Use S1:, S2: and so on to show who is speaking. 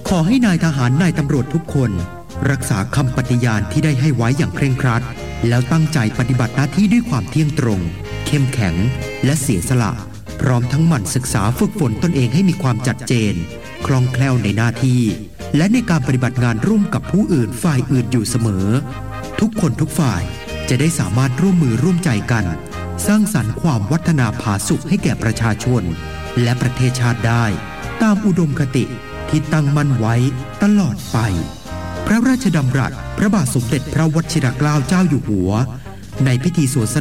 S1: ขอให้นายทหารนายตำรวจทุกคนรักษาคำปฏิญาณที่ได้ให้ไว้อย่างเคร่งครัดแล้วตั้งใจปฏิบัติหน้าที่ด้วยความเที่ยงตรงเข้มแข็งและเสียสละพร้อมทั้งหมั่นศึกษาฝึกฝนตนเองให้มีความชัดเจนคล่องแคล่วในหน้าที่และในการปฏิบัติงานร่วมกับผู้อื่นฝ่ายอื่นอยู่เสมอทุกคนทุกฝ่ายจะได้สามารถร่วมมือร่วมใจกันสร้างสรรค์ความวัฒนาผาสุกให้แก่ประชาชนและประเทศชาติได้ตามอุดมคติที่ตั้งมั่นไว้ตลอดไปพระราชดำรัสพระบาทสมเด็จพระวชิรเกล้าเจ้าอยู่หัวในพิธีสวน